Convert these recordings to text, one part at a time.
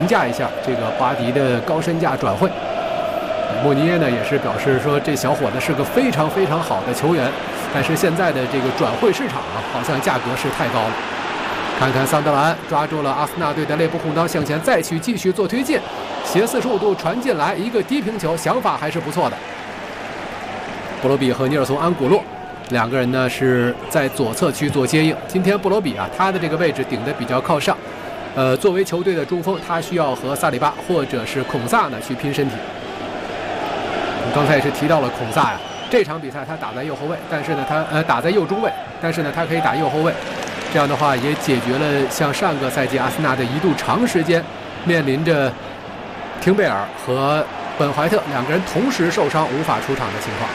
评价一下这个巴迪的高身价转会。莫尼耶呢也是表示说，这小伙子是个非常非常好的球员，但是现在的这个转会市场啊，好像价格是太高了。看看桑德兰抓住了阿森纳队的内部空当，向前再去继续做推进，斜45度传进来一个低平球，想法还是不错的。布罗比和尼尔松·安古洛两个人呢是在左侧区做接应。今天布罗比啊，他的这个位置顶得比较靠上。作为球队的中锋，他需要和萨里巴或者是孔萨呢去拼身体。我刚才也是提到了孔萨呀，这场比赛他打在右后卫，但是呢他打在右中卫，但是呢他可以打右后卫，这样的话也解决了像上个赛季阿森纳的一度长时间面临着廷贝尔和本怀特两个人同时受伤无法出场的情况。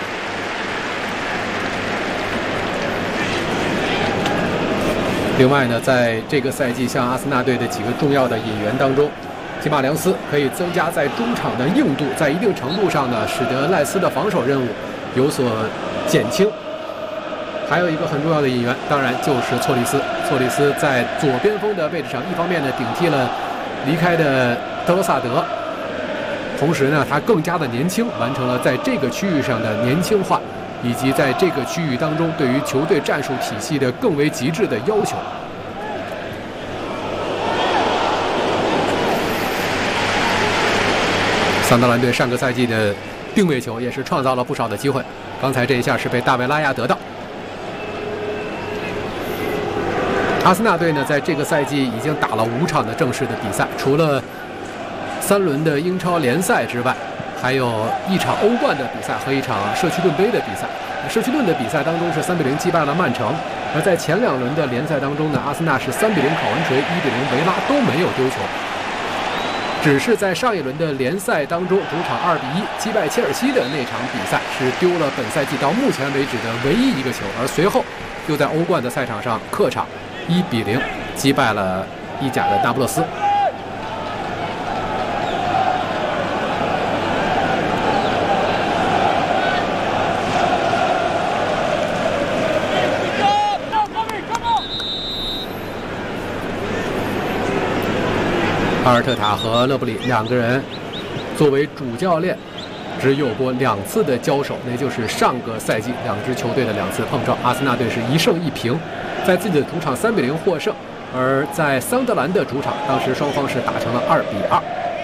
另外呢，在这个赛季，像阿森纳队的几个重要的引援当中，吉马良斯可以增加在中场的硬度，在一定程度上呢，使得赖斯的防守任务有所减轻。还有一个很重要的引援，当然就是错利斯。错利斯在左边锋的位置上，一方面呢顶替了离开的德罗萨德，同时呢他更加的年轻，完成了在这个区域上的年轻化。以及在这个区域当中对于球队战术体系的更为极致的要求。桑德兰队上个赛季的定位球也是创造了不少的机会，刚才这一下是被大卫拉亚得到。阿森纳队呢，在这个赛季已经打了5场的正式的比赛，除了3轮的英超联赛之外，还有1场欧冠的比赛和1场社区盾杯的比赛。社区盾的比赛当中是3-0击败了曼城，而在前2轮的联赛当中呢，阿森纳是3-0考文垂，1-0维拉都没有丢球，只是在上一轮的联赛当中，主场2-1击败切尔西的那场比赛是丢了本赛季到目前为止的唯一一个球，而随后又在欧冠的赛场上客场1-0击败了意甲的那不勒斯。阿尔特塔和勒布里两个人作为主教练，只有过2次的交手，那就是上个赛季2支球队的2次碰撞。阿森纳队是1胜1平，在自己的主场3-0获胜，而在桑德兰的主场，当时双方是打成了2-2。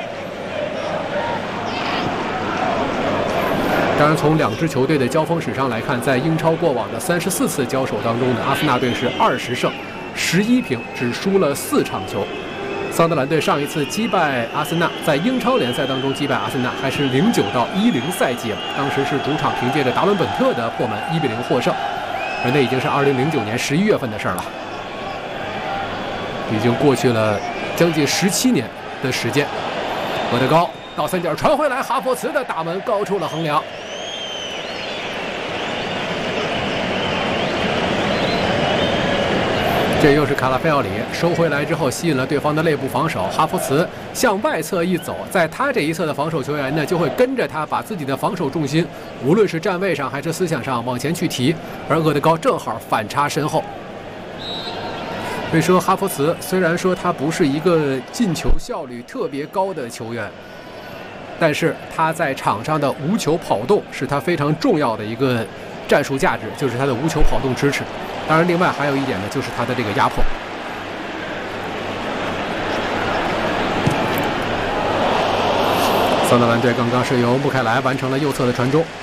当然，从2支球队的交锋史上来看，在英超过往的34次交手当中呢，阿森纳队是20胜11平，只输了4场球。桑德兰队上一次击败阿森纳，在英超联赛当中击败阿森纳，还是09-10赛季了。当时是主场凭借着达伦本特的破门1-0获胜，而那已经是2009年11月份的事了，已经过去了将近17年的时间。厄德高到3角传回来，哈弗茨的大门高出了横梁。这又是卡拉菲奥里收回来之后吸引了对方的内部防守，哈弗茨向外侧一走，在他这一侧的防守球员呢就会跟着他把自己的防守重心无论是站位上还是思想上往前去提，而厄德高正好反插身后。所以说哈弗茨虽然说他不是一个进球效率特别高的球员，但是他在场上的无球跑动是他非常重要的一个战术价值，就是他的无球跑动支持。当然另外还有一点呢，就是他的这个压迫。桑德兰队刚刚是由穆凯莱完成了右侧的传中，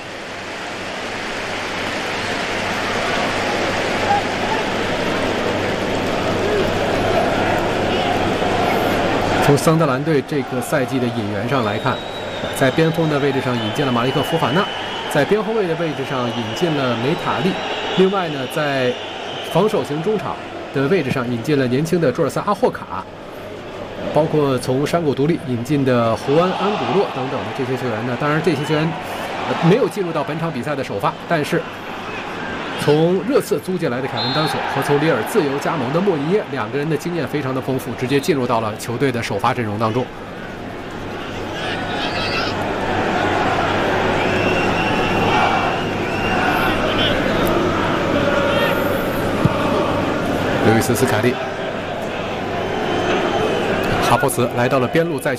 从桑德兰队这个赛季的引援上来看，在边锋的位置上引进了马利克·福法纳，在边后卫的位置上引进了梅塔利，另外呢，在防守型中场的位置上引进了年轻的朱尔萨·阿霍卡，包括从山谷独立引进的胡安·安古洛等等的这些球员呢。当然，这些球员没有进入到本场比赛的首发，但是从热刺租借来的凯文·丹索和从里尔自由加盟的莫尼耶两个人的经验非常的丰富，直接进入到了球队的首发阵容当中。刘易斯·斯凯利阿波茨来到了边路再